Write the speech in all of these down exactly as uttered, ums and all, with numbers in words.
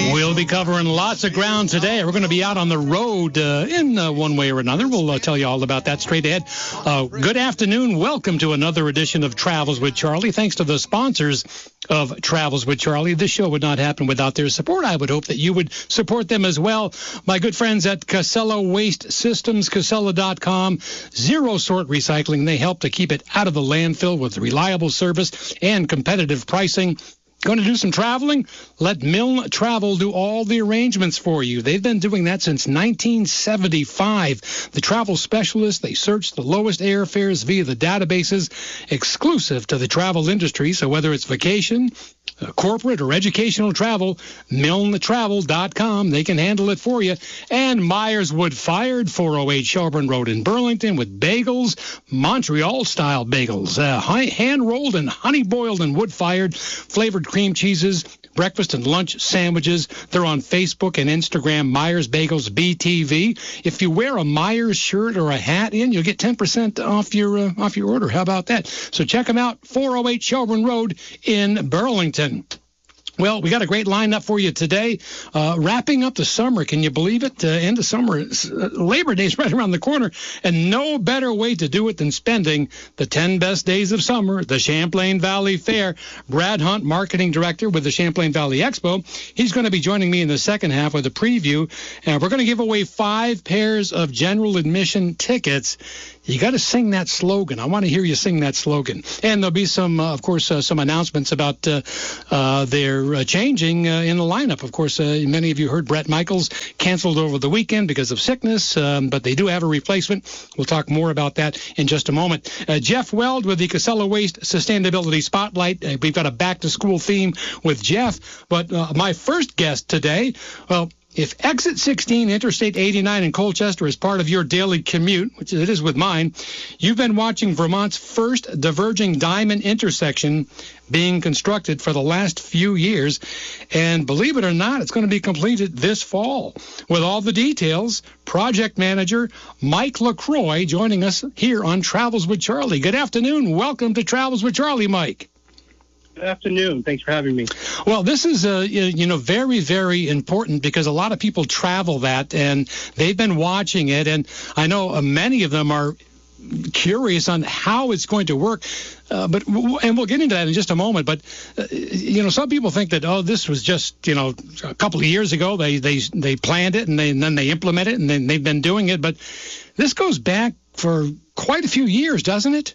We'll be covering lots of ground today. We're going to be out on the road uh, in uh, one way or another. We'll uh, tell you all about that straight ahead. Uh, good afternoon. Welcome to another edition of Travels with Charlie. Thanks to the sponsors of Travels with Charlie. This show would not happen without their support. I would hope that you would support them as well. My good friends at Casella Waste Systems, Casella dot com, Zero Sort Recycling. They help to keep it out of the landfill with reliable service and competitive pricing. Going to do some traveling? Let Milne Travel do all the arrangements for you. They've been doing that since nineteen seventy-five. The travel specialists, they search the lowest airfares via the databases exclusive to the travel industry. So whether it's vacation, uh, corporate, or educational travel, Milne Travel dot com, they can handle it for you. And Myers Wood Fired, four oh eight Shelburne Road in Burlington, with bagels, Montreal-style bagels, uh, hand-rolled and honey-boiled and wood-fired, flavored cream cheeses, breakfast and lunch sandwiches. They're on Facebook and Instagram, Myers Bagels B T V. If you wear a Myers shirt or a hat in, you'll get ten percent off your uh, off your order. How about that? So check them out, four oh eight Shelburne Road in Burlington. Well, we got a great lineup for you today. Uh, wrapping up the summer, can you believe it? Uh, end of summer, uh, Labor Day's right around the corner, and no better way to do it than spending the ten best days of summer, the Champlain Valley Fair. Brad Hunt, Marketing Director with the Champlain Valley Expo, he's going to be joining me in the second half with a preview, and we're going to give away five pairs of general admission tickets. You got to sing that slogan. I want to hear you sing that slogan. And there'll be some, uh, of course, uh, some announcements about uh, uh, their uh, changing uh, in the lineup. Of course, uh, many of you heard Brett Michaels canceled over the weekend because of sickness, um, but they do have a replacement. We'll talk more about that in just a moment. Uh, Jeff Weld with the Casella Waste Sustainability Spotlight. Uh, we've got a back-to-school theme with Jeff. But uh, my first guest today, well, if Exit sixteen, Interstate eighty-nine in Colchester is part of your daily commute, which it is with mine, you've been watching Vermont's first diverging diamond intersection being constructed for the last few years. And believe it or not, it's going to be completed this fall. With all the details, project manager Mike LaCroix joining us here on Travels with Charlie. Good afternoon. Welcome to Travels with Charlie, Mike. Good afternoon. Thanks for having me. Well, this is, uh, you know, very, very important because a lot of people travel that, and they've been watching it, and I know uh, many of them are curious on how it's going to work. Uh, but and we'll get into that in just a moment. But uh, you know, some people think that oh, this was just you know a couple of years ago. They they they planned it and, they, and then they implement it, and then they've been doing it. But this goes back for quite a few years, doesn't it?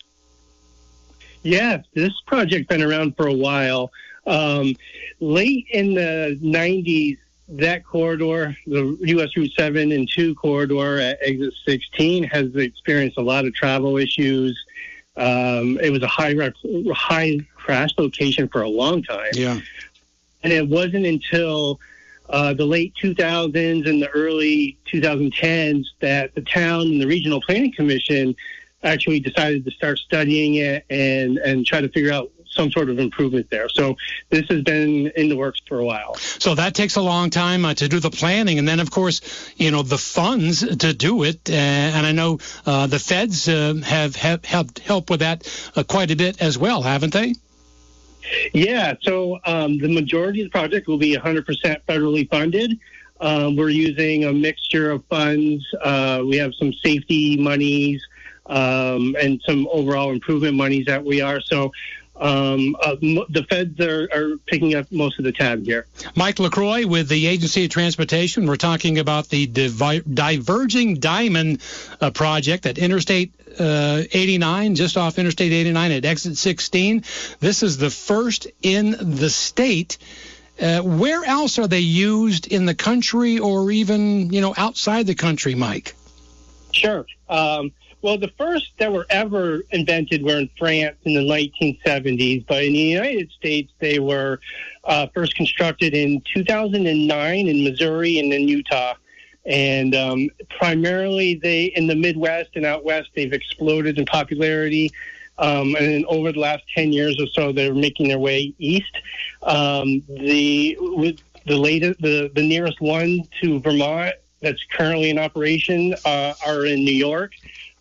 Yes, this project's been around for a while. Um, late in the nineties, that corridor, the U S Route seven and two corridor at Exit sixteen, has experienced a lot of travel issues. Um, it was a high high crash location for a long time. Yeah. And it wasn't until uh, the late two thousands and the early twenty tens that the town and the Regional Planning Commission actually decided to start studying it and, and try to figure out some sort of improvement there. So this has been in the works for a while. So that takes a long time uh, to do the planning. And then, of course, you know, the funds to do it. Uh, and I know uh, the feds uh, have, have helped help with that uh, quite a bit as well, haven't they? Yeah. So um, the majority of the project will be one hundred percent federally funded. Um, we're using a mixture of funds. Uh, we have some safety monies, Um, and some overall improvement monies that we are. So um, uh, m- the feds are, are picking up most of the tab here. Mike LaCroix with the Agency of Transportation. We're talking about the Divi- Diverging Diamond uh, project at Interstate uh, eighty-nine, just off Interstate eighty-nine at Exit sixteen. This is the first in the state. Uh, where else are they used in the country or even, you know, outside the country, Mike? Sure. Um, Well, the first that were ever invented were in France in the nineteen seventies, but in the United States, they were uh, first constructed in two thousand nine in Missouri and in Utah. And um, primarily, they in the Midwest and out west, they've exploded in popularity. Um, and then over the last ten years or so, they're making their way east. Um, the with the latest, the, the nearest one to Vermont that's currently in operation uh, are in New York.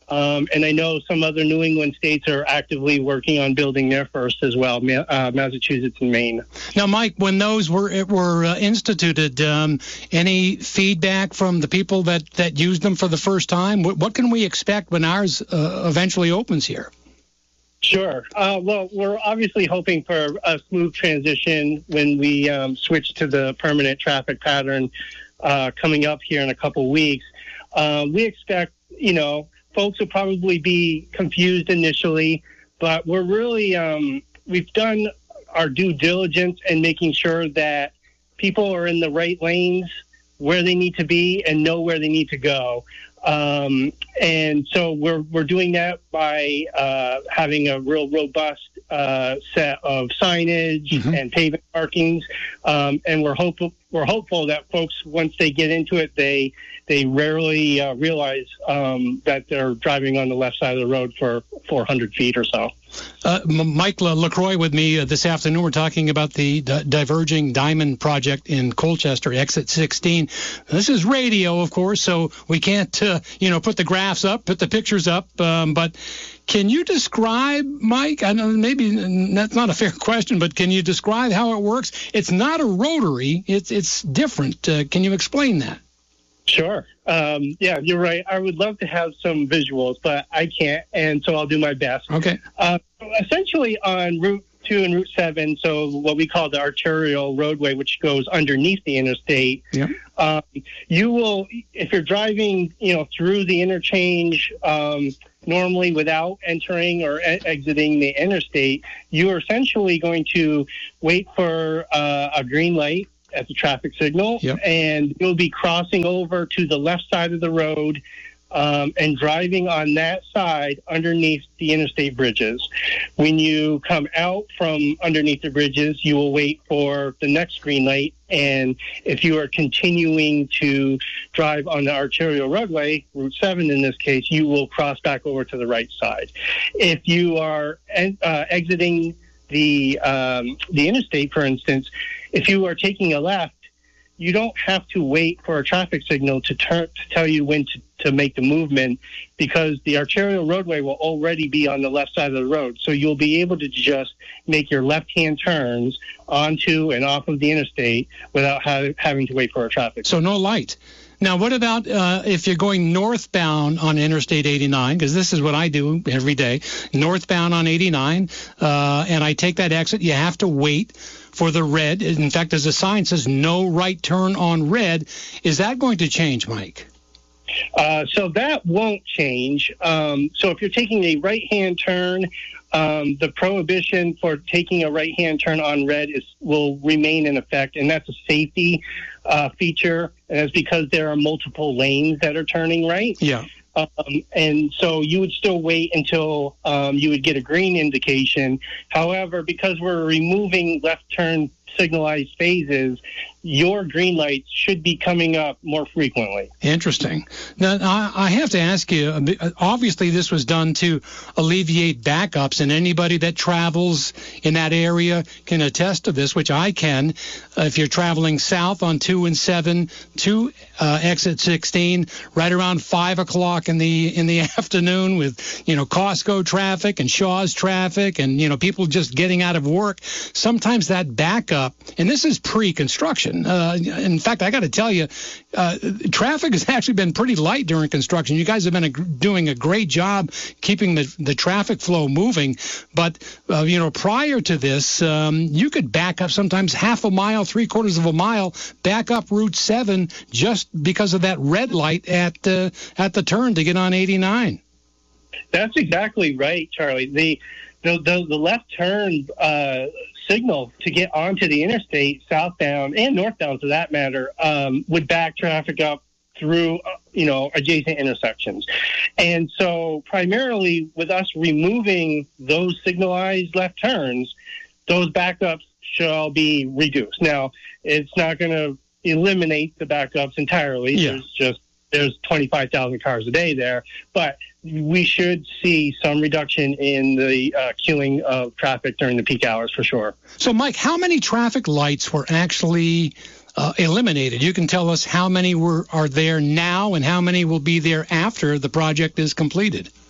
Um, and I know some other New England states are actively working on building their first as well, uh, Massachusetts and Maine. Now, Mike, when those were were uh, instituted, um, any feedback from the people that, that used them for the first time? What, what can we expect when ours uh, eventually opens here? Sure. Uh, well, we're obviously hoping for a smooth transition when we um, switch to the permanent traffic pattern uh, coming up here in a couple weeks. Uh, we expect, you know, folks will probably be confused initially, but we're really, um, we've done our due diligence in making sure that people are in the right lanes where they need to be and know where they need to go. Um, and so we're, we're doing that by uh, having a real robust uh, set of signage mm-hmm. and pavement markings. Um, and we're hopeful, we're hopeful that folks, once they get into it, they they rarely uh, realize um, that they're driving on the left side of the road for four hundred feet or so. Uh, Mike LaCroix with me uh, this afternoon. We're talking about the D- Diverging Diamond Project in Colchester, Exit sixteen. This is radio, of course, so we can't, uh, you know, put the graphs up, put the pictures up. Um, but can you describe, Mike? I know maybe that's not a fair question, but can you describe how it works? It's not a rotary. It's it's different. Uh, can you explain that? Sure. Um, yeah, you're right. I would love to have some visuals, but I can't, and so I'll do my best. Okay. Uh, essentially, on Route two and Route seven, so what we call the arterial roadway, which goes underneath the interstate, yeah. um, you will, if you're driving, you know, through the interchange um, normally without entering or e- exiting the interstate, you are essentially going to wait for uh, a green light at the traffic signal, yep. and you'll be crossing over to the left side of the road um, and driving on that side underneath the interstate bridges. When you come out from underneath the bridges, you will wait for the next green light, and if you are continuing to drive on the arterial roadway, Route seven in this case, you will cross back over to the right side. If you are uh, exiting the um, the interstate, for instance, if you are taking a left, you don't have to wait for a traffic signal to turn to tell you when to, to make the movement, because the arterial roadway will already be on the left side of the road. So you'll be able to just make your left-hand turns onto and off of the interstate without ha- having to wait for a traffic signal. So no light. Now, what about uh, if you're going northbound on Interstate eighty-nine, because this is what I do every day, northbound on eighty-nine, uh, and I take that exit, you have to wait for the red. In fact, there's a sign that says no right turn on red. Is that going to change, Mike? Uh, so that won't change. Um, so if you're taking a right-hand turn, um, the prohibition for taking a right-hand turn on red is will remain in effect, and that's a safety uh, feature, and that's because there are multiple lanes that are turning right. Yeah. Um, and so you would still wait until um, you would get a green indication. However, because we're removing left turn signalized phases, your green lights should be coming up more frequently. Interesting. Now, I have to ask you, obviously this was done to alleviate backups, and anybody that travels in that area can attest to this, which I can. Uh, if you're traveling south on two and seven to uh, exit sixteen, right around five o'clock in the in the afternoon with, you know, Costco traffic and Shaw's traffic and, you know, people just getting out of work, sometimes that backup, and this is pre-construction. Uh, in fact, I got to tell you, uh, traffic has actually been pretty light during construction. You guys have been a, doing a great job keeping the, the traffic flow moving. But, uh, you know, prior to this, um, you could back up sometimes half a mile, three quarters of a mile, back up Route seven just because of that red light at, uh, at the turn to get on eighty-nine. That's exactly right, Charlie. The the, the, the left turn uh, signal to get onto the interstate, southbound and northbound for that matter, um, would back traffic up through, uh, you know, adjacent intersections. And so primarily with us removing those signalized left turns, those backups shall be reduced. Now, it's not going to eliminate the backups entirely. Yeah. There's just there's twenty-five thousand cars a day there, but we should see some reduction in the uh, queuing of traffic during the peak hours for sure. So, Mike, how many traffic lights were actually uh, eliminated? You can tell us how many were are there now and how many will be there after the project is completed.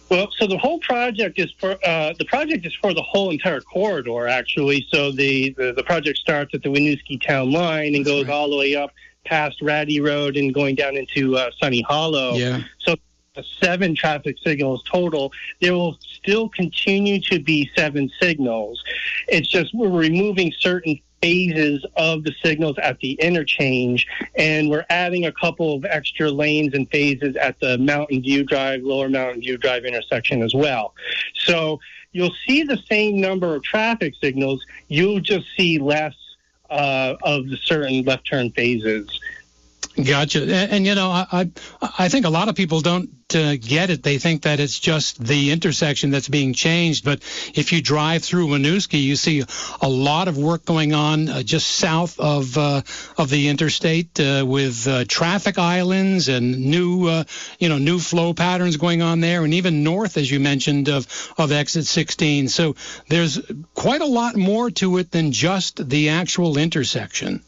Well, so the whole project is for uh, the project is for the whole entire corridor, actually. So the, the, the project starts at the Winooski Town Line and goes right all the way up past Ratty Road and going down into uh, Sunny Hollow. Yeah. So seven traffic signals total. There will still continue to be seven signals. It's just we're removing certain phases of the signals at the interchange, and we're adding a couple of extra lanes and phases at the Mountain View Drive, Lower Mountain View Drive intersection as well. So you'll see the same number of traffic signals. You'll just see less uh, of the certain left turn phases. Gotcha. And, and you know, I, I I think a lot of people don't uh, get it. They think that it's just the intersection that's being changed. But if you drive through Winooski, you see a lot of work going on uh, just south of uh, of the interstate uh, with uh, traffic islands and new uh, you know new flow patterns going on there, and even north, as you mentioned, of of exit sixteen. So there's quite a lot more to it than just the actual intersection.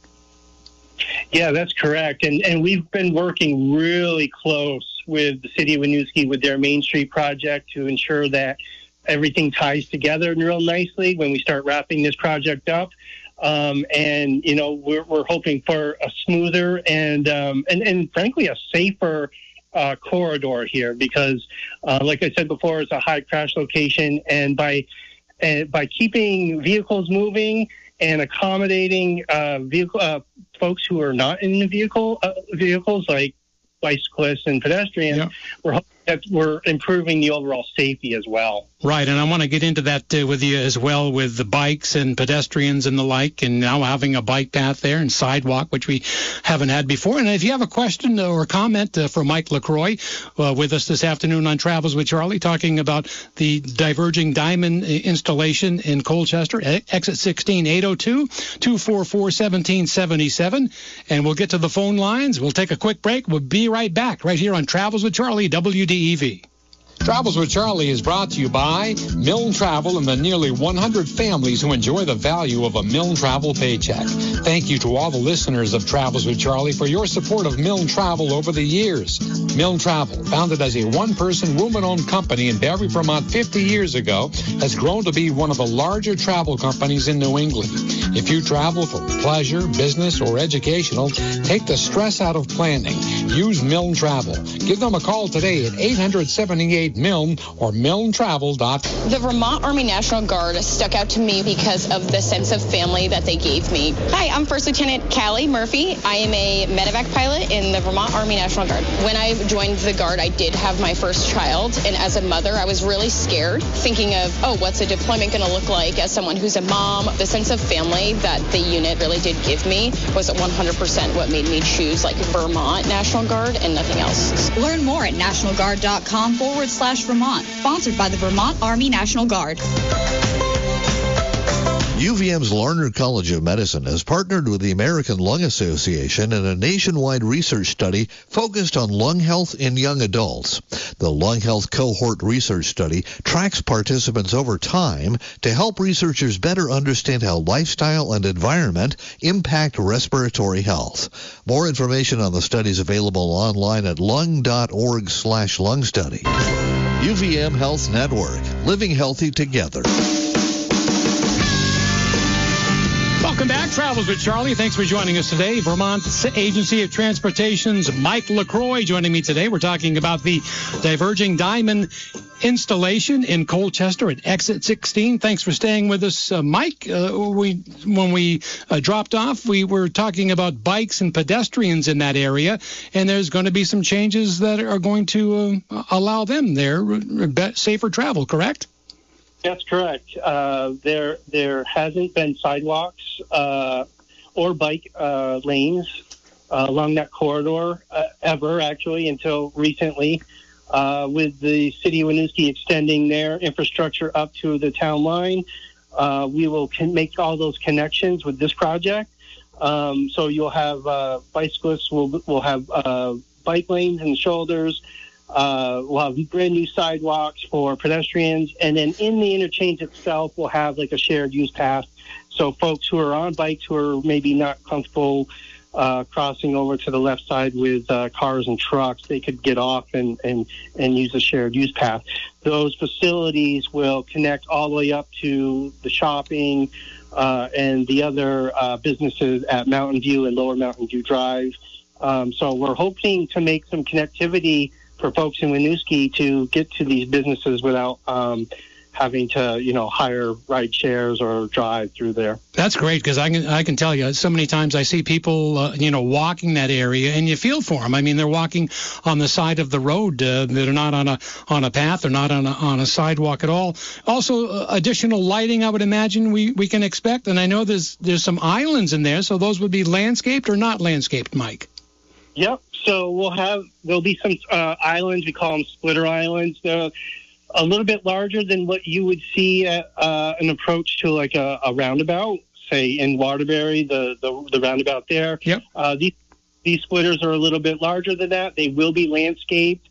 Yeah, that's correct. And and we've been working really close with the city of Winooski with their Main Street project to ensure that everything ties together real nicely when we start wrapping this project up. Um, and, you know, we're, we're hoping for a smoother and, um, and, and frankly, a safer uh, corridor here because, uh, like I said before, it's a high crash location. And by, uh, by keeping vehicles moving and accommodating uh, vehicle uh, folks who are not in the vehicle uh, vehicles like bicyclists and pedestrians, yeah. we're hoping that we're improving the overall safety as well. Right, and I want to get into that uh, with you as well with the bikes and pedestrians and the like, and now having a bike path there and sidewalk, which we haven't had before. And if you have a question or a comment uh, for Mike LaCroix uh, with us this afternoon on Travels with Charlie, talking about the Diverging Diamond installation in Colchester, exit sixteen, eight oh two, two four four, one seven seven seven. And we'll get to the phone lines. We'll take a quick break. We'll be right back right here on Travels with Charlie, W D E V. Travels with Charlie is brought to you by Milne Travel and the nearly one hundred families who enjoy the value of a Milne Travel paycheck. Thank you to all the listeners of Travels with Charlie for your support of Milne Travel over the years. Milne Travel, founded as a one-person, woman-owned company in Barre, Vermont fifty years ago, has grown to be one of the larger travel companies in New England. If you travel for pleasure, business, or educational, take the stress out of planning. Use Milne Travel. Give them a call today at eight hundred, seventy-eight, Milne or milne travel dot com. The Vermont Army National Guard stuck out to me because of the sense of family that they gave me. Hi, I'm First Lieutenant Callie Murphy. I am a medevac pilot in the Vermont Army National Guard. When I joined the Guard, I did have my first child, and as a mother, I was really scared, thinking of, oh, what's a deployment going to look like as someone who's a mom? The sense of family that the unit really did give me was one hundred percent what made me choose like Vermont National Guard and nothing else. Learn more at national guard dot com forward slash Vermont. Sponsored by the Vermont Army National Guard. U V M's Larner College of Medicine has partnered with the American Lung Association in a nationwide research study focused on lung health in young adults. The Lung Health Cohort Research Study tracks participants over time to help researchers better understand how lifestyle and environment impact respiratory health. More information on the study is available online at lung dot org slash lung study. U V M Health Network, living healthy together. Welcome back, Travels with Charlie. Thanks for joining us today. Vermont Agency of Transportation's Mike LaCroix joining me today. We're talking about the Diverging Diamond installation in Colchester at exit sixteen. Thanks for staying with us, uh, Mike. Uh, we when we uh, dropped off, we were talking about bikes and pedestrians in that area, and there's going to be some changes that are going to uh, allow them there safer travel, correct? That's correct. Uh, there there hasn't been sidewalks uh, or bike uh, lanes uh, along that corridor uh, ever, actually, until recently. Uh, with the city of Winooski extending their infrastructure up to the town line, uh, we will can make all those connections with this project. Um, so you'll have uh, bicyclists will will have uh, bike lanes and shoulders. Uh, we'll have brand new sidewalks for pedestrians, and then in the interchange itself, we'll have like a shared use path. So folks who are on bikes who are maybe not comfortable uh, crossing over to the left side with uh, cars and trucks, they could get off and, and, and use the shared use path. Those facilities will connect all the way up to the shopping uh, and the other uh, businesses at Mountain View and Lower Mountain View Drive. Um, so we're hoping to make some connectivity for folks in Winooski to get to these businesses without um, having to, you know, hire ride shares or drive through there. That's great, because I can I can tell you so many times I see people, uh, you know, walking that area, and you feel for them. I mean, they're walking on the side of the road. Uh, they're not on a on a path. They're not on a, on a sidewalk at all. Also, uh, additional lighting, I would imagine we, we can expect. And I know there's there's some islands in there, so those would be landscaped or not landscaped, Mike? Yep. So we'll have, there'll be some uh, islands, we call them splitter islands. They're a little bit larger than what you would see at uh, an approach to like a, a roundabout, say in Waterbury, the, the, the roundabout there. Yep. Uh, these, these splitters are a little bit larger than that. They will be landscaped.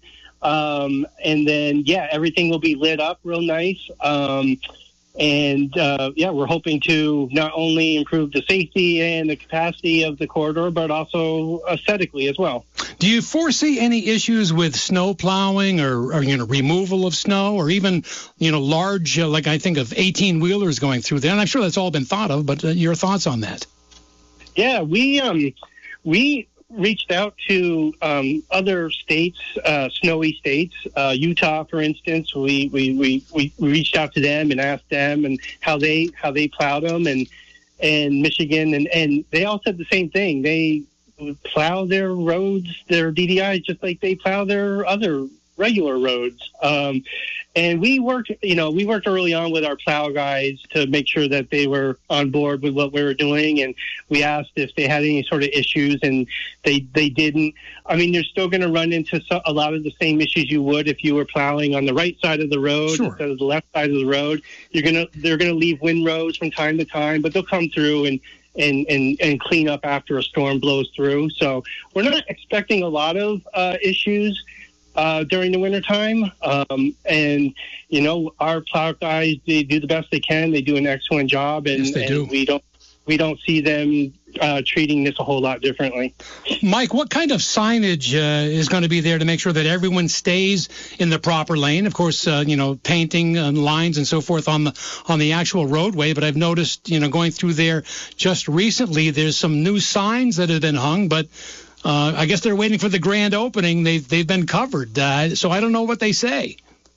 Um, and then, yeah, everything will be lit up real nice. Um, And, uh, yeah, we're hoping to not only improve the safety and the capacity of the corridor, but also aesthetically as well. Do you foresee any issues with snow plowing or, or you know, removal of snow, or even, you know, large, uh, like I think of eighteen-wheelers going through there? And I'm sure that's all been thought of, but uh, your thoughts on that? Yeah, we um, we reached out to um, other states, uh, snowy states, uh, Utah, for instance. We, we, we, we reached out to them and asked them and how they how they plowed them, and and Michigan, and, and they all said the same thing. They plow their roads, their D D Is, just like they plow their other regular roads. Um, and we worked, you know, we worked early on with our plow guys to make sure that they were on board with what we were doing. And we asked if they had any sort of issues, and they, they didn't. I mean, you're still going to run into so, a lot of the same issues you would if you were plowing on the right side of the road Sure. instead of the left side of the road. You're going to, they're going to leave windrows from time to time, but they'll come through and, and, and, and clean up after a storm blows through. So we're not expecting a lot of uh, issues Uh, during the wintertime. Um, and, you know, our plow guys, they do the best they can. They do an excellent job. And, Yes, they and do. we don't we don't see them uh, treating this a whole lot differently. Mike, what kind of signage uh, is going to be there to make sure that everyone stays in the proper lane? Of course, uh, you know, painting and lines and so forth on the on the actual roadway. But I've noticed, you know, going through there just recently, there's some new signs that have been hung, but Uh, I guess they're waiting for the grand opening. They've, they've been covered, uh, so I don't know what they say.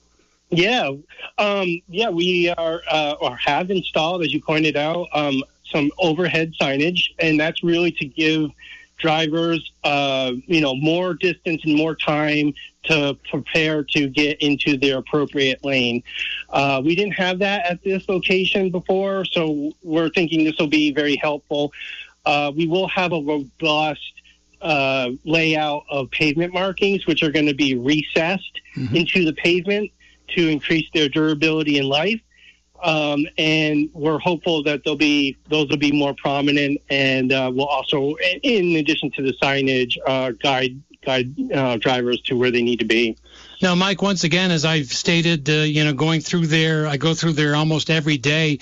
Yeah. Um, yeah, we are uh, or have installed, as you pointed out, um, some overhead signage, and that's really to give drivers, uh, you know, more distance and more time to prepare to get into their appropriate lane. Uh, we didn't have that at this location before, so we're thinking this will be very helpful. Uh, we will have a robust Uh, layout of pavement markings, which are going to be recessed mm-hmm. into the pavement to increase their durability in life. Um, and we're hopeful that they'll be those will be more prominent, and uh, will also, in addition to the signage, uh, guide guide uh, drivers to where they need to be. Now, Mike, once again, as I've stated, uh, you know, going through there, I go through there almost every day,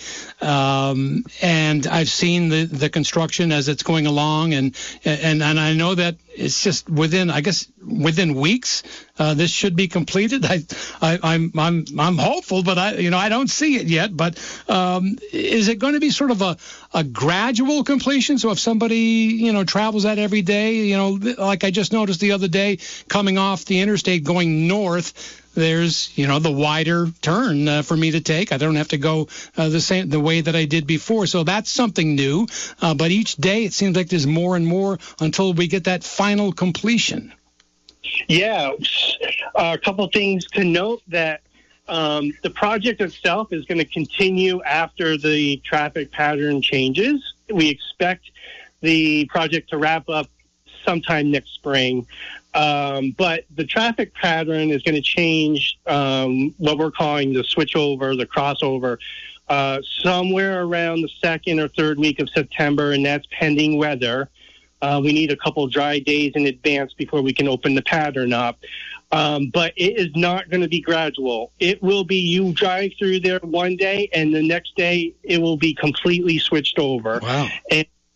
um, and I've seen the, the construction as it's going along, and and and I know that it's just within, I guess, within weeks, uh, this should be completed. I, I, I'm I'm I'm hopeful, but I, you know, I don't see it yet. But um, is it going to be sort of a a gradual completion? So if somebody, you know, travels that every day, you know, like I just noticed the other day, coming off the interstate going north, there's, you know, the wider turn uh, for me to take. I don't have to go uh, the same the way that I did before. So that's something new. Uh, but each day it seems like there's more and more until we get that final completion. Yeah, uh, a couple things to note that um, the project itself is going to continue after the traffic pattern changes. We expect the project to wrap up sometime next spring. Um, but the traffic pattern is going to change, um, what we're calling the switchover, the crossover, uh, somewhere around the second or third week of September, and that's pending weather. Uh, we need a couple dry days in advance before we can open the pattern up. Um, but it is not going to be gradual. It will be you drive through there one day, and the next day it will be completely switched over. Wow. And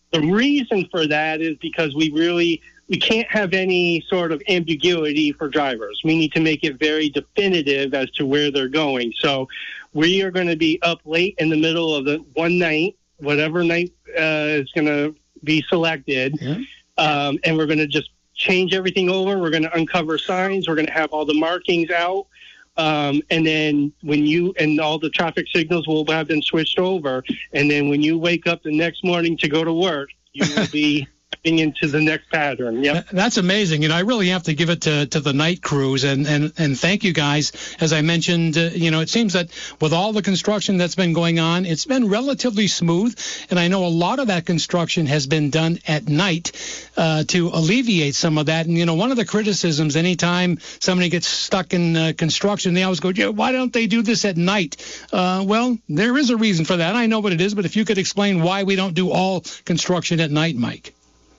the reason for that is because we really we can't have any sort of ambiguity for drivers. We need to make it very definitive as to where they're going. So we are going to be up late in the middle of the one night, whatever night uh, is going to be selected, yeah. um, and we're going to just change everything over. We're going to uncover signs. We're going to have all the markings out. Um, and then when you, and all the traffic signals will have been switched over. And then when you wake up the next morning to go to work, you will be into the next pattern. Yep. That's amazing. And I really have to give it to, to the night crews and, and, and thank you guys. As I mentioned, uh, you know, it seems that with all the construction that's been going on, it's been relatively smooth. And I know a lot of that construction has been done at night uh, to alleviate some of that. And, you know, one of the criticisms, anytime somebody gets stuck in uh, construction, they always go, yeah, why don't they do this at night? Uh, well, there is a reason for that. I know what it is, but if you could explain why we don't do all construction at night, Mike.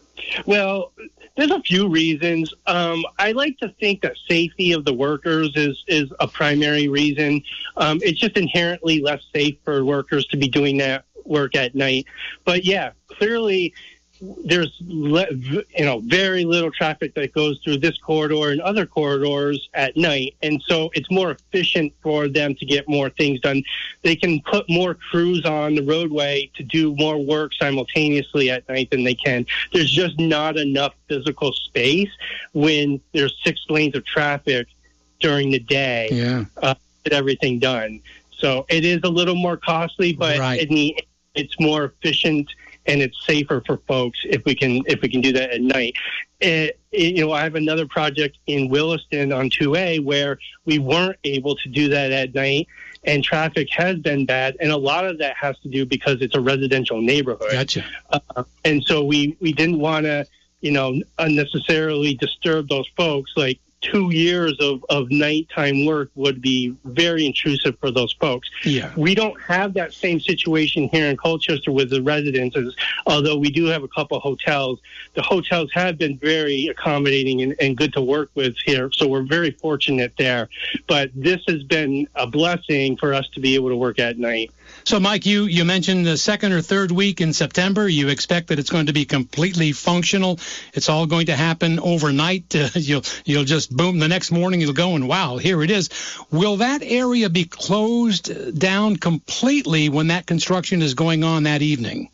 Well, there's a few reasons. Um, I like to think that safety of the workers is, is a primary reason. Um, it's just inherently less safe for workers to be doing that work at night. But, yeah, clearly there's le- you know very little traffic that goes through this corridor and other corridors at night, and so it's more efficient for them to get more things done. They can put more crews on the roadway to do more work simultaneously at night than they can. There's just not enough physical space when there's six lanes of traffic during the day yeah. uh, to get everything done. So it is a little more costly, but right. in the, it's more efficient and it's safer for folks if we can if we can do that at night. It, it, you know, I have another project in Williston on two A where we weren't able to do that at night, and traffic has been bad, and a lot of that has to do because it's a residential neighborhood. Gotcha. Uh, and so we, we didn't want to, you know, unnecessarily disturb those folks. Like, two years of, of nighttime work would be very intrusive for those folks. Yeah. We don't have that same situation here in Colchester with the residences, although we do have a couple of hotels. The hotels have been very accommodating and, and good to work with here, so we're very fortunate there. But this has been a blessing for us to be able to work at night. So, Mike, you, you mentioned the second or third week in September. You expect that it's going to be completely functional. It's all going to happen overnight. Uh, you'll you'll just boom, the next morning you'll go and, wow, here it is. Will that area be closed down completely when that construction is going on that evening?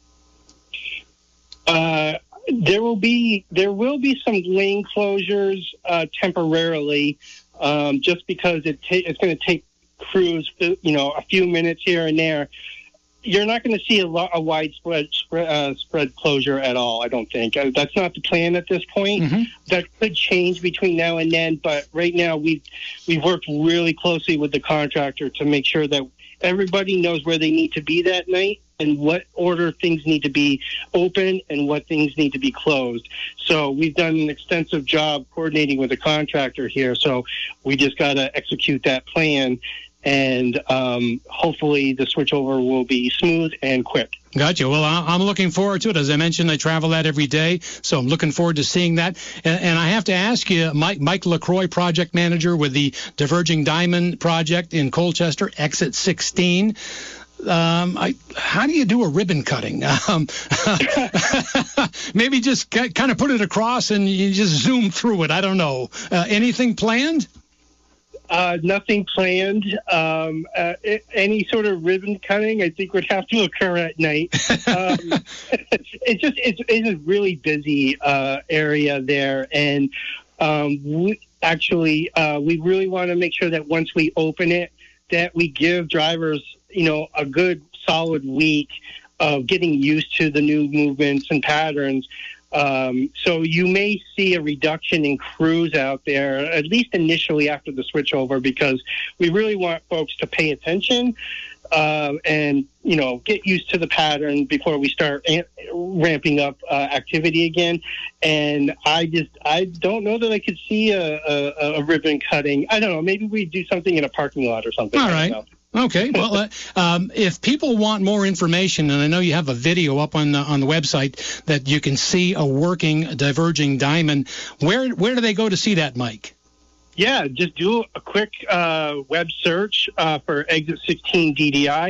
Uh, there will be there will be some lane closures uh, temporarily, um, just because it ta- it's going to take crews, you know, a few minutes here and there. You're not going to see a, lo- a widespread spread, uh, spread closure at all, I don't think. Uh, that's not the plan at this point. Mm-hmm. That could change between now and then, but right now we've, we've worked really closely with the contractor to make sure that everybody knows where they need to be that night and what order things need to be open and what things need to be closed. So we've done an extensive job coordinating with the contractor here, so we just got to execute that plan. And um, hopefully the switchover will be smooth and quick. Gotcha. Well, I'm looking forward to it. As I mentioned, I travel that every day, so I'm looking forward to seeing that. And, and I have to ask you, Mike, Mike LaCroix, project manager with the Diverging Diamond project in Colchester, Exit sixteen. Um, I, how do you do a ribbon cutting? Um, maybe just kind of put it across and you just zoom through it. I don't know. Uh, anything planned? Uh, nothing planned. Um, uh, it, any sort of ribbon cutting, I think, would have to occur at night. Um, it's just it's, it's a really busy uh, area there, and um, we, actually, uh, we really want to make sure that once we open it, that we give drivers, you know, a good solid week of getting used to the new movements and patterns. Um, so you may see a reduction in crews out there, at least initially after the switchover, because we really want folks to pay attention uh, and, you know, get used to the pattern before we start a- ramping up uh, activity again. And I just, I don't know that I could see a, a, a ribbon cutting. I don't know. Maybe we do something in a parking lot or something. All right. Okay. Well, uh, um, if people want more information, and I know you have a video up on the, on the website that you can see a working Diverging Diamond, where where do they go to see that, Mike? Yeah, just do a quick uh, web search uh, for Exit sixteen D D I,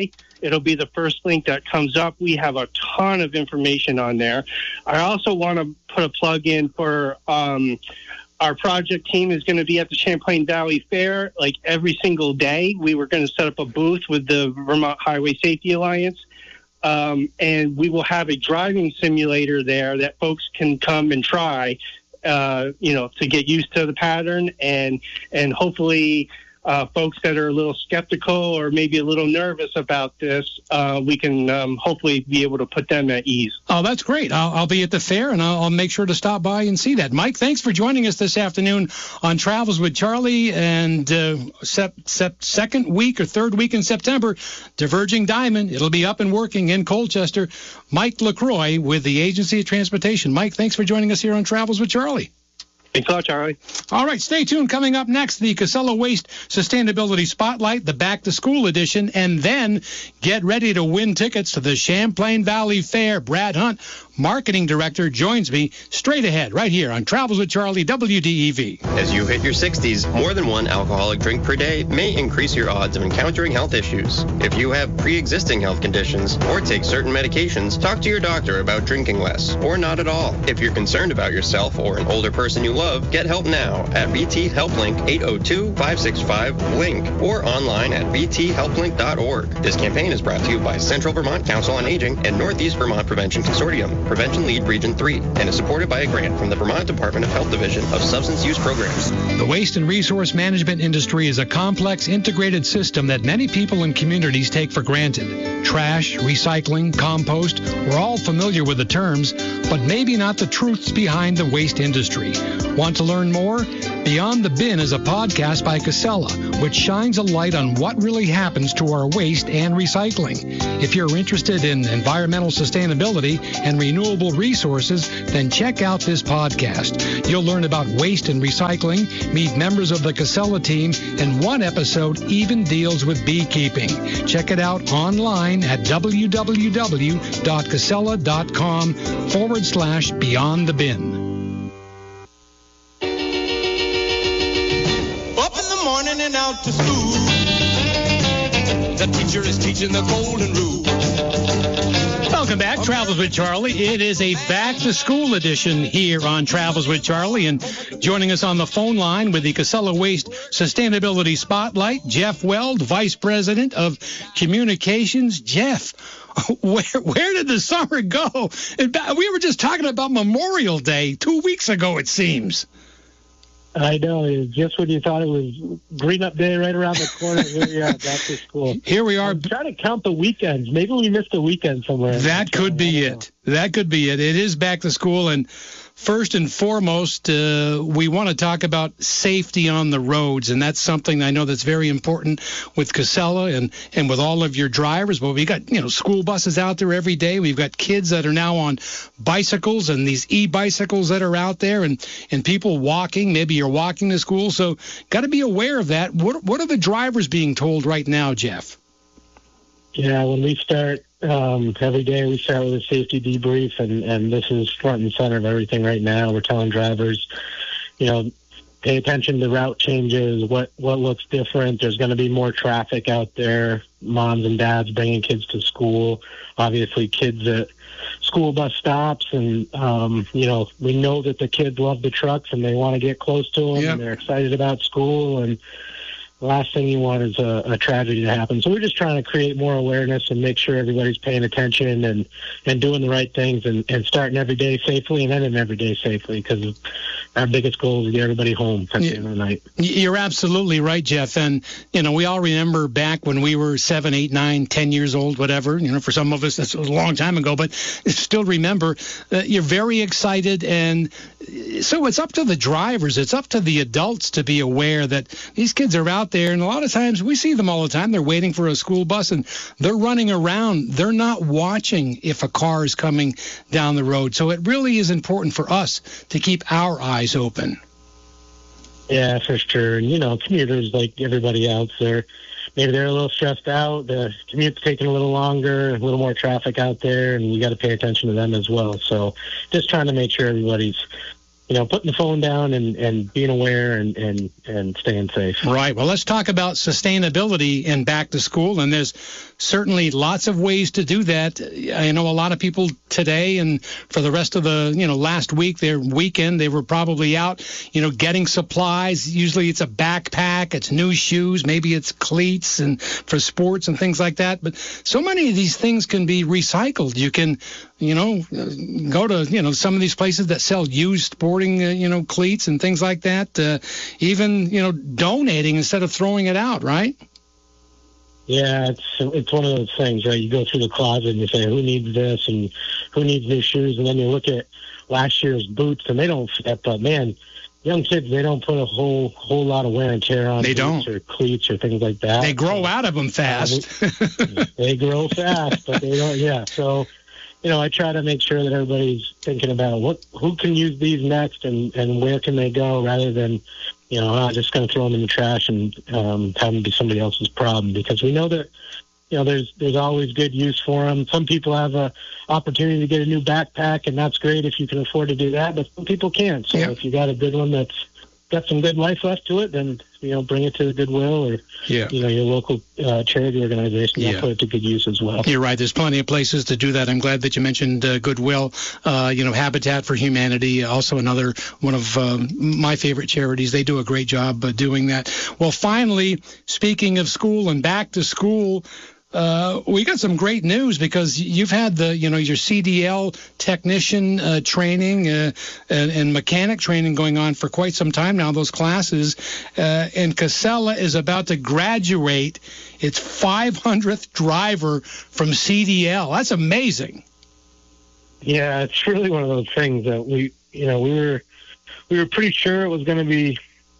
It'll be the first link that comes up. We have a ton of information on there. I also want to put a plug in for um, our project team is going to be at the Champlain Valley Fair like every single day. We were going to set up a booth with the Vermont Highway Safety Alliance. Um, and we will have a driving simulator there that folks can come and try, uh, you know, to get used to the pattern, and and hopefully uh, folks that are a little skeptical or maybe a little nervous about this, uh, we can um, hopefully be able to put them at ease. Oh, that's great. I'll, I'll be at the fair, and I'll, I'll make sure to stop by and see that. Mike, thanks for joining us this afternoon on Travels with Charlie. And uh, sep, sep, second week or third week in September, Diverging Diamond. It'll be up and working in Colchester. Mike LaCroix with the Agency of Transportation. Mike, thanks for joining us here on Travels with Charlie. Thanks a lot, Charlie. All right, stay tuned. Coming up next, the Casella Waste Sustainability Spotlight, the Back to School edition, and then get ready to win tickets to the Champlain Valley Fair. Brad Hunt, Marketing Director, joins me straight ahead right here on Travels with Charlie, W D E V. As you hit your sixties, more than one alcoholic drink per day may increase your odds of encountering health issues. If you have pre-existing health conditions or take certain medications, talk to your doctor about drinking less or not at all. If you're concerned about yourself or an older person you love, get help now at V T Helplink eight oh two, five six five, link or online at v t helplink dot org. This campaign is brought to you by Central Vermont Council on Aging and Northeast Vermont Prevention Consortium, Prevention Lead Region three, and is supported by a grant from the Vermont Department of Health Division of Substance Use Programs. The waste and resource management industry is a complex, integrated system that many people and communities take for granted. Trash, recycling, compost, we're all familiar with the terms, but maybe not the truths behind the waste industry. Want to learn more? Beyond the Bin is a podcast by Casella, which shines a light on what really happens to our waste and recycling. If you're interested in environmental sustainability and renewable resources, then check out this podcast. You'll learn about waste and recycling, meet members of the Casella team, and one episode even deals with beekeeping. Check it out online at www.casella.com forward slash Beyond the Bin. Morning and out to school. The teacher is teaching the golden rule. Welcome back, Travels with Charlie. It is a back to school edition here on Travels with Charlie, and joining us on the phone line with the Casella Waste Sustainability Spotlight, Jeff Weld, Vice President of Communications. Jeff, where where did the summer go? We were just talking about Memorial Day two weeks ago, it seems. I know. It's just when you thought it was Green Up Day right around the corner, here we are back to school. Here we are. I'm trying to count the weekends. Maybe we missed a weekend somewhere. That could be it. That could be it. It is back to school, and first and foremost, uh, we want to talk about safety on the roads, and that's something I know that's very important with Casella and, and with all of your drivers. But we got, you know, school buses out there every day. We've got kids that are now on bicycles and these e-bicycles that are out there, and, and people walking. Maybe you're walking to school, so got to be aware of that. What what are the drivers being told right now, Jeff? Yeah, when we start um, every day, we start with a safety debrief, and, and this is front and center of everything right now. We're telling drivers, you know, pay attention to route changes, what, what looks different. There's going to be more traffic out there, moms and dads bringing kids to school, obviously kids at school bus stops, and, um, you know, we know that the kids love the trucks and they want to get close to them, yep. And they're excited about school, and the last thing you want is a, a tragedy to happen. So we're just trying to create more awareness and make sure everybody's paying attention and, and doing the right things, and, and starting every day safely and ending every day safely, because our biggest goal is to get everybody home at the end of the night. You're absolutely right, Jeff. And, you know, we all remember back when we were seven, eight, nine, ten years old, whatever. You know, for some of us, that's a long time ago, but still remember that you're very excited. And so it's up to the drivers. It's up to the adults to be aware that these kids are out there. And a lot of times we see them all the time. They're waiting for a school bus and they're running around. They're not watching if a car is coming down the road. So it really is important for us to keep our eyes open. Yeah, for sure. And, you know, commuters, like everybody else, they're maybe they're a little stressed out. The commute's taking a little longer, a little more traffic out there, and we got to pay attention to them as well. So just trying to make sure everybody's, you know, putting the phone down and, and being aware and, and, and staying safe. Right. Well, let's talk about sustainability in back to school. And there's certainly lots of ways to do that. I know a lot of people today and for the rest of the, you know, last week, their weekend, they were probably out, you know, getting supplies. Usually it's a backpack, it's new shoes, maybe it's cleats and for sports and things like that. But so many of these things can be recycled. You can, you know, go to, you know, some of these places that sell used sporting, uh, you know, cleats and things like that. Uh, even, you know, donating instead of throwing it out, right? Yeah, it's it's one of those things, right? You go through the closet and you say, who needs this and who needs new shoes? And then you look at last year's boots and they don't fit, but man, young kids, they don't put a whole whole lot of wear and tear on they boots don't. or cleats or things like that. They grow so, out of them fast. Uh, they, they grow fast, but they don't, yeah. So, you know, I try to make sure that everybody's thinking about what who can use these next and, and where can they go rather than, you know, I'm just going to throw them in the trash and um, have them be somebody else's problem, because we know that, you know, there's there's always good use for them. Some people have a opportunity to get a new backpack, and that's great if you can afford to do that, but some people can't. So yeah. If you got a good one that's got some good life left to it, then, you know, bring it to the Goodwill or, yeah. you know, your local uh, charity organization. They'll yeah. put it to good use as well. You're right. There's plenty of places to do that. I'm glad that you mentioned uh, Goodwill. Uh, you know, Habitat for Humanity, also another one of uh, my favorite charities. They do a great job uh, doing that. Well, finally, speaking of school and back to school, Uh, we got some great news because you've had the, you know, your C D L technician uh, training uh, and, and mechanic training going on for quite some time now, those classes. Uh, and Casella is about to graduate its five hundredth driver from C D L. That's amazing. Yeah, it's really one of those things that we, you know, we were, we were pretty sure it was going to be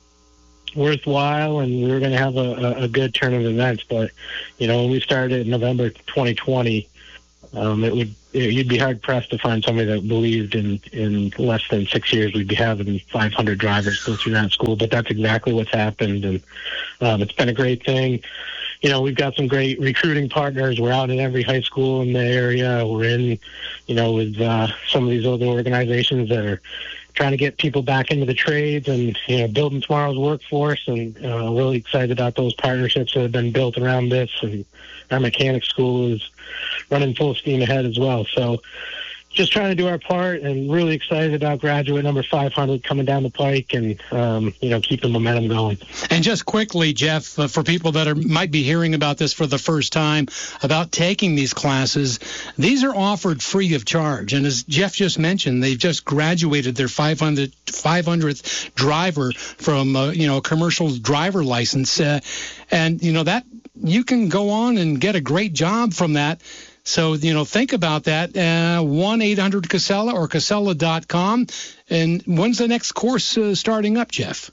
worthwhile and we were going to have a, a good turn of events, but you know, when we started in November twenty twenty, um, it would it, you'd be hard pressed to find somebody that believed in in less than six years we'd be having five hundred drivers go through that school. But that's exactly what's happened, and um, it's been a great thing. You know, we've got some great recruiting partners. We're out in every high school in the area. We're in, you know, with uh, some of these other organizations that are trying to get people back into the trades and, you know, building tomorrow's workforce, and uh, really excited about those partnerships that have been built around this. And our mechanic school is running full steam ahead as well. So just trying to do our part and really excited about graduate number five hundred coming down the pike and, um, you know, keeping momentum going. And just quickly, Jeff, uh, for people that are might be hearing about this for the first time, about taking these classes, these are offered free of charge. And as Jeff just mentioned, they've just graduated their five hundredth driver from, uh, you know, a commercial driver license. Uh, and, you know, that you can go on and get a great job from that. So, you know, think about that, uh, one eight hundred Casella or Casella dot com. And when's the next course uh, starting up, Jeff?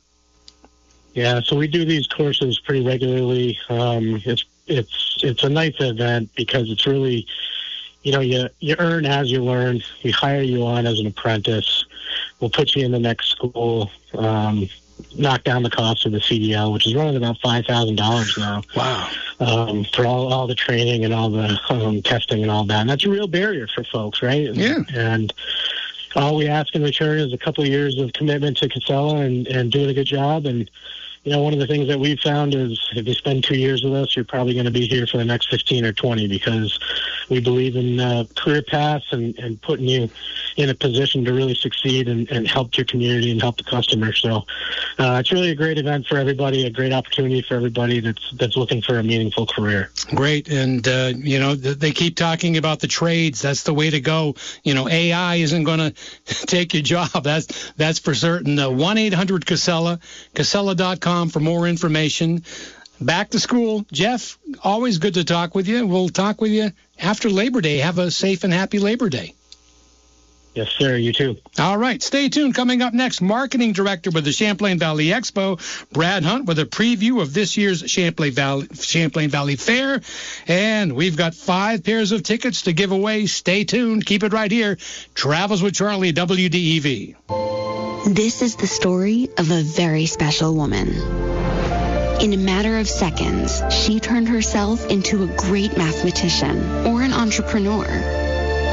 Yeah, so we do these courses pretty regularly. Um, it's it's it's a nice event because it's really, you know, you, you earn as you learn. We hire you on as an apprentice. We'll put you in the next school, um, knock down the cost of the C D L, which is running about five thousand dollars now. Wow. Um, for all, all the training and all the um, testing and all that. And that's a real barrier for folks, right? And, yeah. And all we ask in return is a couple of years of commitment to Casella and, and doing a good job. And, you know, one of the things that we've found is if you spend two years with us, you're probably going to be here for the next fifteen or twenty, because we believe in uh, career paths and, and putting you in a position to really succeed and, and help your community and help the customer. So uh, it's really a great event for everybody, a great opportunity for everybody that's that's looking for a meaningful career. Great. And, uh, you know, they keep talking about the trades. That's the way to go. You know, A I isn't going to take your job. That's, that's for certain. Uh, one eight hundred Casella, Casella dot com for more information. Back to school. Jeff, always good to talk with you. We'll talk with you after Labor Day. Have a safe and happy Labor Day. Yes, sir. You too. All right. Stay tuned. Coming up next, Marketing Director with the Champlain Valley Expo, Brad Hunt, with a preview of this year's Champlain Valley, Champlain Valley Fair. And we've got five pairs of tickets to give away. Stay tuned. Keep it right here. Travels with Charlie, W D E V. This is the story of a very special woman. In a matter of seconds, she turned herself into a great mathematician or an entrepreneur.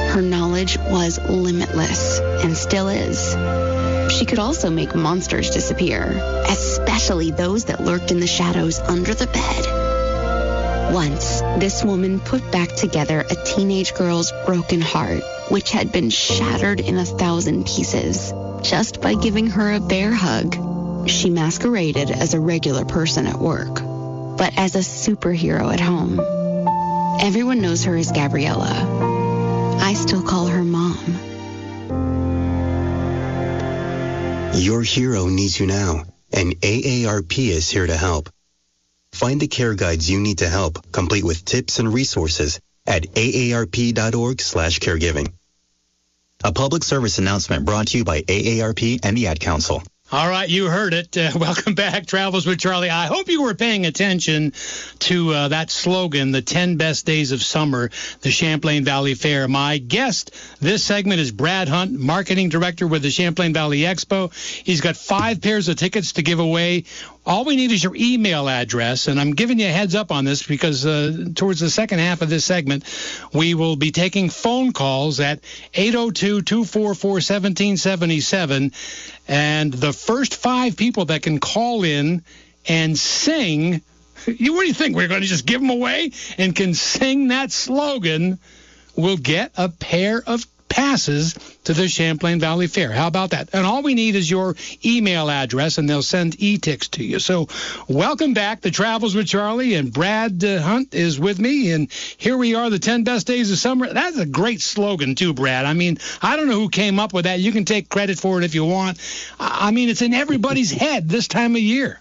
Her knowledge was limitless and still is. She could also make monsters disappear, especially those that lurked in the shadows under the bed. Once, this woman put back together a teenage girl's broken heart, which had been shattered in a thousand pieces, just by giving her a bear hug. She masqueraded as a regular person at work, but as a superhero at home. Everyone knows her as Gabriella. I still call her Mom. Your hero needs you now, and A A R P is here to help. Find the care guides you need to help, complete with tips and resources at A A R P dot org slash caregiving. A public service announcement brought to you by A A R P and the Ad Council. All right, you heard it. Uh, welcome back, Travels with Charlie. I hope you were paying attention to uh, that slogan, the ten best days of summer, the Champlain Valley Fair. My guest this segment is Brad Hunt, Marketing Director with the Champlain Valley Expo. He's got five pairs of tickets to give away. All we need is your email address, and I'm giving you a heads up on this because uh, towards the second half of this segment, we will be taking phone calls at eight oh two, two four four, one seven seven seven, and the first five people that can call in and sing, you what do you think? We're going to just give them away and can sing that slogan will get a pair of passes to the Champlain Valley Fair. How about that? And all we need is your email address, and they'll send e-tics to you. So welcome back to Travels with Charlie, and Brad uh, Hunt is with me, and here we are, the ten best days of summer. That's a great slogan, too, Brad. I mean, I don't know who came up with that. You can take credit for it if you want. I mean, it's in everybody's head this time of year.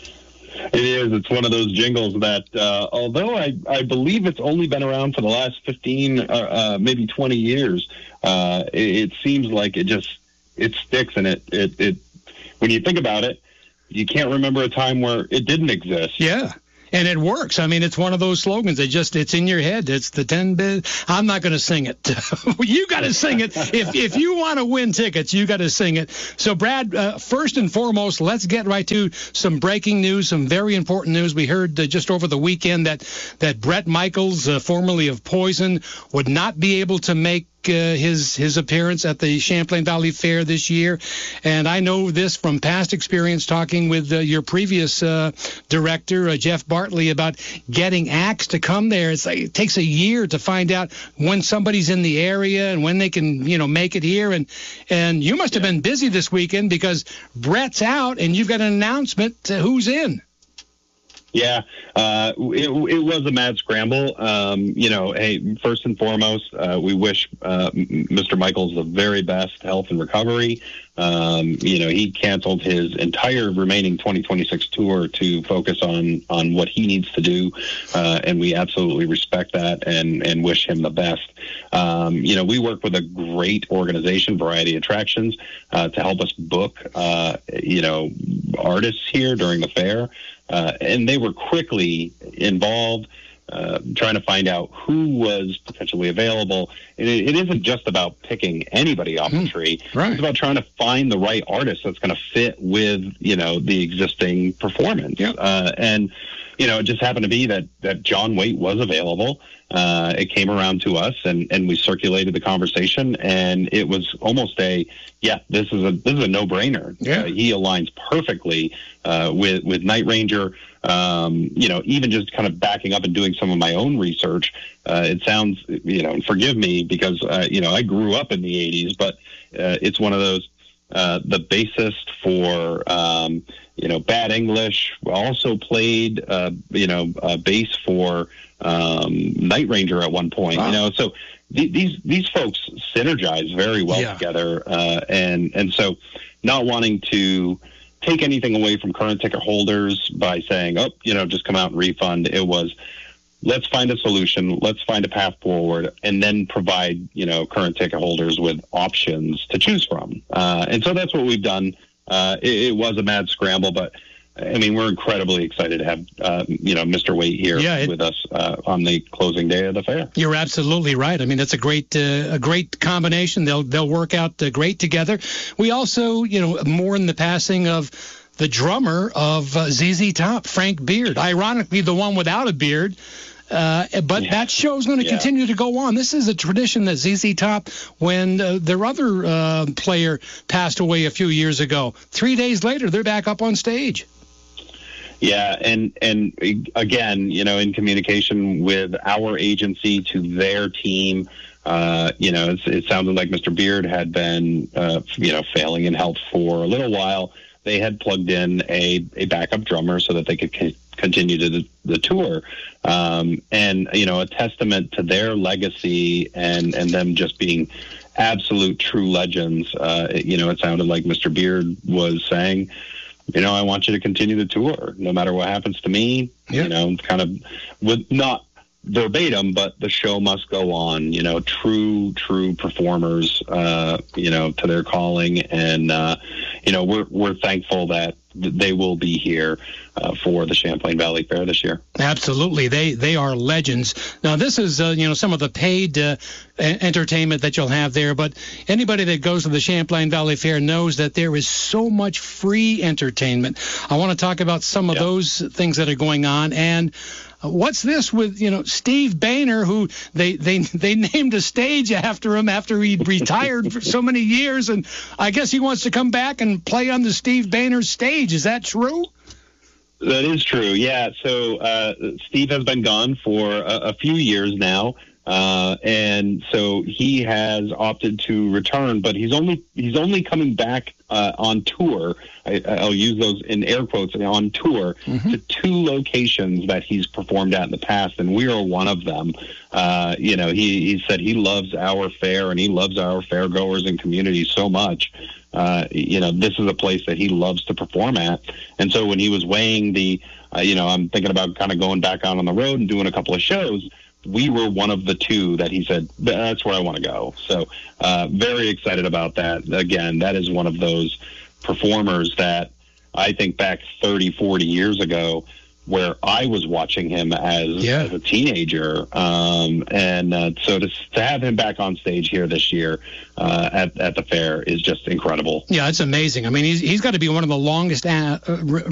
It is. It's one of those jingles that, uh, although I, I believe it's only been around for the last fifteen, uh, uh, maybe twenty years, uh, it, it seems like it just it sticks. And it, it, it when you think about it, you can't remember a time where it didn't exist. Yeah. And it works. I mean, it's one of those slogans. It just, it's in your head. It's the ten best. I'm not going to sing it. You got to sing it. If if you want to win tickets, you got to sing it. So, Brad, uh, first and foremost, let's get right to some breaking news, some very important news. We heard uh, just over the weekend that, that Bret Michaels, uh, formerly of Poison, would not be able to make Uh, his his appearance at the Champlain Valley Fair this year. And I know this from past experience talking with uh, your previous uh, director, uh, Jeff Bartley, about getting acts to come there. It's like, it takes a year to find out when somebody's in the area and when they can, you know, make it here. And and you must have been busy this weekend because Bret's out and you've got an announcement to who's in. Yeah, uh, it, it was a mad scramble. Um, you know, hey, first and foremost, uh, we wish uh, Mister Michaels the very best health and recovery. Um, you know, he canceled his entire remaining twenty twenty-six tour to focus on, on what he needs to do, uh, and we absolutely respect that and, and wish him the best. Um, you know, we work with a great organization, Variety Attractions, uh, to help us book, uh, you know, artists here during the fair. Uh, and they were quickly involved, uh, trying to find out who was potentially available. And it, it isn't just about picking anybody off mm, the tree. Right. It's about trying to find the right artist that's going to fit with, you know, the existing performance. Yep. Uh, and, you know, it just happened to be that, that John Waite was available. Uh, it came around to us, and, and we circulated the conversation, and it was almost a, yeah, this is a this is a no-brainer. Yeah. Uh, he aligns perfectly uh, with with Night Ranger. Um, you know, even just kind of backing up and doing some of my own research, uh, it sounds, you know, and forgive me because uh, you know I grew up in the eighties, but uh, it's one of those. Uh, the bassist for, um, you know, Bad English also played, uh, you know, uh, bass for um, Night Ranger at one point. Wow. You know, so th- these these folks synergize very well yeah. together, uh, and and so not wanting to take anything away from current ticket holders by saying, oh, you know, just come out and refund. It was, let's find a solution, let's find a path forward, and then provide, you know, current ticket holders with options to choose from. Uh, and so that's what we've done. Uh, it, it was a mad scramble, but I mean, we're incredibly excited to have, uh, you know, Mister Waite here yeah, it, with us uh, on the closing day of the fair. You're absolutely right. I mean, it's a great, uh, a great combination. They'll they'll work out uh, great together. We also, you know, mourn the passing of the drummer of uh, Z Z Top, Frank Beard. Ironically, the one without a beard. Uh, but yeah. that show's going to yeah. continue to go on. This is a tradition that Z Z Top, when uh, their other uh, player passed away a few years ago, three days later, they're back up on stage. Yeah, and and again, you know, in communication with our agency to their team, uh, you know, it's, it sounded like Mister Beard had been, uh, you know, failing in health for a little while. They had plugged in a, a backup drummer so that they could c- continue to the, the tour. Um, and, you know, a testament to their legacy and, and them just being absolute true legends. Uh, it, you know, it sounded like Mister Beard was saying, you know, I want you to continue the tour no matter what happens to me. Yep. You know, kind of with not verbatim, but the show must go on. You know, true, true performers, uh, you know, to their calling. And, uh, you know, we're we're thankful that they will be here uh, for the Champlain Valley Fair this year. Absolutely. They they are legends. Now, this is, uh, you know, some of the paid uh, entertainment that you'll have there, but anybody that goes to the Champlain Valley Fair knows that there is so much free entertainment. I want to talk about some of yep. those things that are going on. And what's this with, you know, Steve Boehner, who they, they, they named a stage after him after he retired for so many years, and I guess he wants to come back and play on the Steve Boehner stage. Is that true? That is true, yeah. So uh, Steve has been gone for a, a few years now, uh, and so he has opted to return, but he's only he's only coming back uh, on tour. I, I'll use those in air quotes, on tour, mm-hmm. to two locations that he's performed at in the past, and we are one of them. Uh, you know, he, he said he loves our fair, and he loves our fairgoers and community so much. Uh, you know, this is a place that he loves to perform at. And so when he was weighing the, uh, you know, I'm thinking about kind of going back out on the road and doing a couple of shows, we were one of the two that he said, that's where I want to go. So uh, very excited about that. Again, that is one of those performers that I think back thirty, forty years ago, where I was watching him as, yeah. as a teenager. Um, and uh, so to, to have him back on stage here this year uh, at, at the fair is just incredible. Yeah, it's amazing. I mean, he's, he's got to be one of the longest uh,